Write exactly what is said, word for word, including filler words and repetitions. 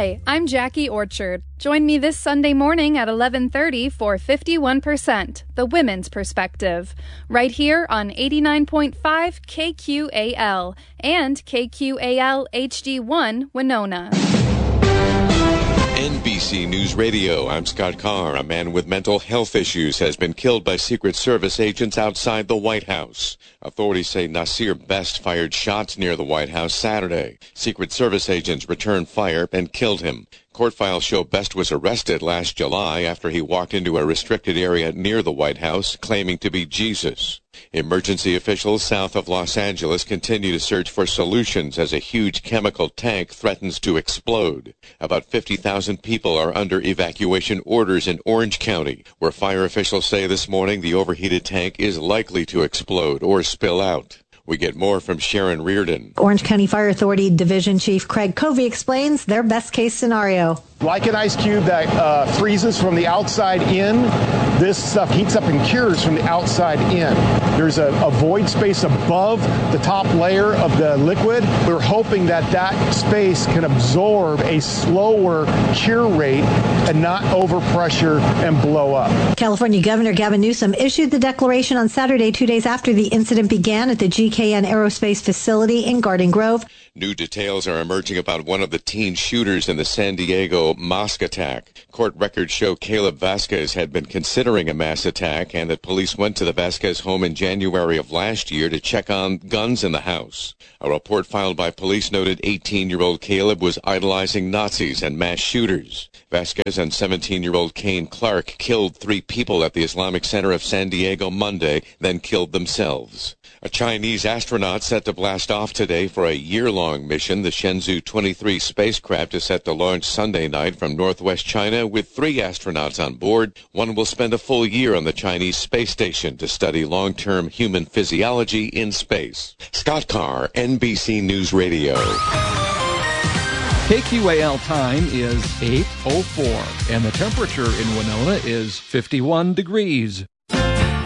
Hi, I'm Jackie Orchard. Join me this Sunday morning at eleven thirty for fifty-one percent, the women's perspective, right here on eighty-nine point five K Q A L and K Q A L H D one Winona. N B C News Radio, I'm Scott Carr. A man with mental health issues has been killed by Secret Service agents outside the White House. Authorities say Nasir Best fired shots near the White House Saturday. Secret Service agents returned fire and killed him. Court files show Best was arrested last July after he walked into a restricted area near the White House claiming to be Jesus. Emergency officials south of Los Angeles continue to search for solutions as a huge chemical tank threatens to explode. About fifty thousand people are under evacuation orders in Orange County, where fire officials say this morning the overheated tank is likely to explode or spill out. We get more from Sharon Reardon. Orange County Fire Authority Division Chief Craig Covey explains their best-case scenario. Like an ice cube that uh, freezes from the outside in, this stuff heats up and cures from the outside in. There's a, a void space above the top layer of the liquid. We're hoping that that space can absorb a slower cure rate and not overpressure and blow up. California Governor Gavin Newsom issued the declaration on Saturday, two days after the incident began at the G K N Aerospace facility in Garden Grove. New details are emerging about one of the teen shooters in the San Diego mosque attack. Court records show Caleb Vasquez had been considering a mass attack and that police went to the Vasquez home in January of last year to check on guns in the house. A report filed by police noted eighteen-year-old Caleb was idolizing Nazis and mass shooters. Vasquez and seventeen-year-old Kane Clark killed three people at the Islamic Center of San Diego Monday, then killed themselves. A Chinese astronaut set to blast off today for a year-long mission. The Shenzhou twenty-three spacecraft is set to launch Sunday night from northwest China with three astronauts on board. One will spend a full year on the Chinese space station to study long-term human physiology in space. Scott Carr, N B C News Radio. K Q A L time is eight oh four, and the temperature in Winona is fifty-one degrees.